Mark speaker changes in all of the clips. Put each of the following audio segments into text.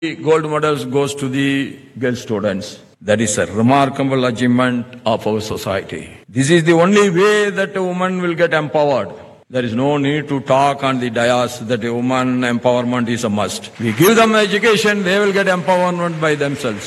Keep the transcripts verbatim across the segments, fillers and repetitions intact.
Speaker 1: gold medals goes to the girl students. That is a remarkable achievement of our society. This is the only way that a woman will get empowered. There is no need to talk on the dais that a woman empowerment is a must. We give them education, they will get empowerment by themselves.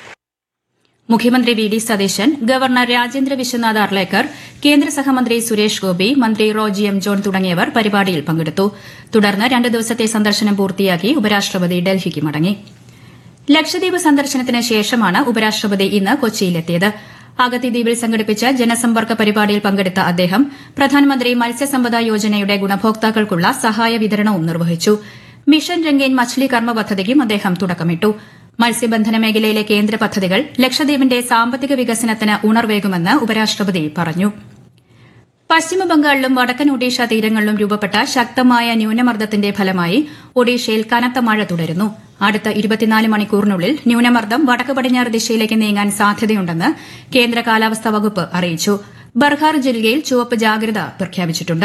Speaker 2: മുഖ്യമന്ത്രി V D Satheesan, governor Rajendra Vishwanath Arlekar, കേന്ദ്ര സഹമന്ത്രി സുരേഷ് ഗോപി, മന്ത്രി Roji M John തുടങ്ങിയവർ പരിപാടിയിൽ പങ്കെടുത്തു. തുടർന്ന് രണ്ട് ദിവസത്തെ സന്ദർശനം പൂർത്തിയാക്കി ഉപരാഷ്ട്രപതി ഡൽഹിക്ക് മടങ്ങി. ലക്ഷദ്വീപ് സന്ദർശനത്തിന് ശേഷമാണ് ഉപരാഷ്ട്രപതി ഇന്ന് കൊച്ചിയിലെത്തിയത്. അഗത്തി ദ്വീപിൽ സംഘടിപ്പിച്ച ജനസമ്പർക്ക പരിപാടിയിൽ പങ്കെടുത്ത അദ്ദേഹം പ്രധാനമന്ത്രി മത്സ്യസമ്പദ യോജനയുടെ ഗുണഭോക്താക്കൾക്കുള്ള സഹായ വിതരണവും നിർവഹിച്ചു. മിഷൻ രംഗീൻ മച്ച്ലി കർമ്മ പദ്ധതിക്കും അദ്ദേഹം തുടക്കമിട്ടു. മത്സ്യബന്ധന മേഖലയിലെ കേന്ദ്ര പദ്ധതികൾ ലക്ഷദ്വീപിന്റെ സാമ്പത്തിക വികസനത്തിന് ഉണർവേകുമെന്ന് ഉപരാഷ്ട്രപതി പറഞ്ഞു. പശ്ചിമബംഗാളിലും വടക്കൻ ഒഡീഷ തീരങ്ങളിലും രൂപപ്പെട്ട ശക്തമായ ന്യൂനമർദ്ദത്തിന്റെ ഫലമായി ഒഡീഷയിൽ കനത്ത മഴ തുടരുന്നു. അടുത്ത ഇരുപത്തിനാല് മണിക്കൂറിനുള്ളിൽ ന്യൂനമർദ്ദം വടക്ക് പടിഞ്ഞാറ് ദിശയിലേക്ക് നീങ്ങാൻ സാധ്യതയുണ്ടെന്ന് കേന്ദ്ര കാലാവസ്ഥാ വകുപ്പ് അറിയിച്ചു. ബർഹാർ ജില്ലയിൽ ചുവപ്പ് ജാഗ്രത പ്രഖ്യാപിച്ചിട്ടുണ്ട്.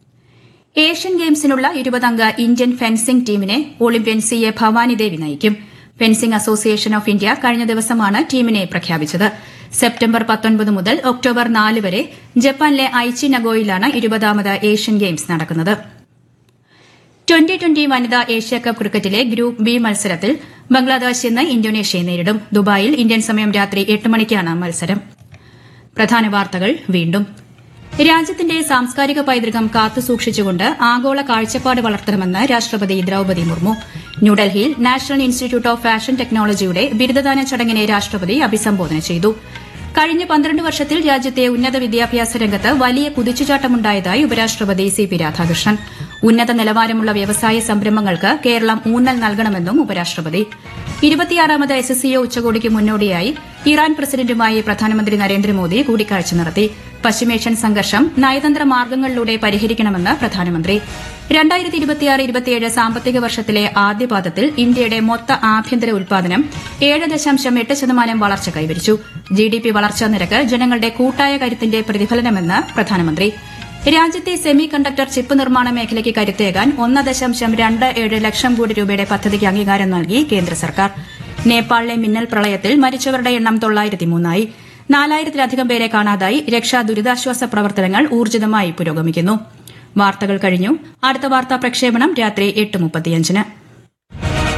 Speaker 2: ഏഷ്യൻ ഗെയിംസിനുള്ള ഇരുപതംഗ ഇന്ത്യൻ ഫെൻസിംഗ് ടീമിനെ ഒളിമ്പ്യൻ സി എ ഭവാനിദേവി നയിക്കും. ഫെൻസിംഗ് അസോസിയേഷൻ ഓഫ് ഇന്ത്യ കഴിഞ്ഞ ദിവസമാണ് ടീമിനെ പ്രഖ്യാപിച്ചത്. സെപ്റ്റംബർ പത്തൊൻപത് മുതൽ ഒക്ടോബർ നാല് വരെ ജപ്പാനിലെ ഐച്ചി നഗോയിലാണ് ഇരുപതാമത് ഏഷ്യൻ ഗെയിംസ് നടക്കുന്നത്. ട്വന്റി ട്വന്റി വനിതാ ഏഷ്യാകപ്പ് ക്രിക്കറ്റിലെ ഗ്രൂപ്പ് ബി മത്സരത്തിൽ ബംഗ്ലാദേശ് ഇന്ന് ഇന്തോനേഷ്യയെ നേരിടും. ദുബായിൽ ഇന്ത്യൻ സമയം രാത്രി എട്ട് മണിക്കാണ് മത്സരം. പ്രധാന വാർത്തകൾ വീണ്ടും. രാജ്യത്തിന്റെ സാംസ്കാരിക പൈതൃകം കാത്തുസൂക്ഷിച്ചുകൊണ്ട് ആഗോള കാഴ്ചപ്പാട് വളർത്തണമെന്ന് രാഷ്ട്രപതി ദ്രൌപദി മുർമു. ന്യൂഡൽഹിയിൽ നാഷണൽ ഇൻസ്റ്റിറ്റ്യൂട്ട് ഓഫ് ഫാഷൻ ടെക്നോളജിയുടെ ബിരുദദാന ചടങ്ങിനെ രാഷ്ട്രപതി അഭിസംബോധന ചെയ്തു. കഴിഞ്ഞ പന്ത്രണ്ട് വർഷത്തിൽ രാജ്യത്തെ ഉന്നത വിദ്യാഭ്യാസ രംഗത്ത് വലിയ കുതിച്ചുചാട്ടമുണ്ടായതായി ഉപരാഷ്ട്രപതി സി പി രാധാകൃഷ്ണൻ. ഉന്നത നിലവാരമുള്ള വ്യവസായ സംരംഭങ്ങൾക്ക് കേരളം ഊന്നൽ നൽകണമെന്നും ഉപരാഷ്ട്രപതി. ഇരുപത്തിയാറാമത് എസ് എസ് സിഒ ഉച്ചകോടിക്ക് മുന്നോടിയായി ഇറാൻ പ്രസിഡന്റുമായി പ്രധാനമന്ത്രി നരേന്ദ്രമോദി കൂടിക്കാഴ്ച നടത്തി. പശ്ചിമേഷ്യൻ സംഘർഷം നയതന്ത്ര മാർഗ്ഗങ്ങളിലൂടെ പരിഹരിക്കണമെന്ന് പ്രധാനമന്ത്രി. രണ്ടായിരത്തി ഇരുപത്തിയാറ് ഇരുപത്തിയേഴ് സാമ്പത്തിക വർഷത്തിലെ ആദ്യപാദത്തിൽ ഇന്ത്യയുടെ മൊത്ത ആഭ്യന്തര ഉൽപാദനം ഏഴ് ദശാംശം എട്ട് ശതമാനം വളർച്ച കൈവരിച്ചു. ജിഡിപി വളർച്ചാ നിരക്ക് ജനങ്ങളുടെ കൂട്ടായ കരുത്തിന്റെ പ്രതിഫലനമെന്ന് പ്രധാനമന്ത്രി. രാജ്യത്തെ സെമി കണ്ടക്ടർ ചിപ്പ് നിർമ്മാണ മേഖലയ്ക്ക് കരുത്തേകാൻ ഒന്ന് ദശാംശം രണ്ട് ഏഴ് ലക്ഷം കോടി രൂപയുടെ പദ്ധതിക്ക് അംഗീകാരം നൽകി കേന്ദ്ര സർക്കാർ. നേപ്പാളിലെ മിന്നൽ പ്രളയത്തിൽ മരിച്ചവരുടെ എണ്ണം തൊള്ളായിരത്തി മൂന്നായി. നാലായിരത്തിലധികം പേരെ കാണാതായി. രക്ഷാ ദുരിതാശ്വാസ പ്രവർത്തനങ്ങൾ ഊർജിതമായി പുരോഗമിക്കുന്നു. വാർത്തകൾ കഴിഞ്ഞു. അടുത്ത വാർത്താ പ്രക്ഷേപണം രാത്രി എട്ട് മുപ്പത്തിയഞ്ചിന്.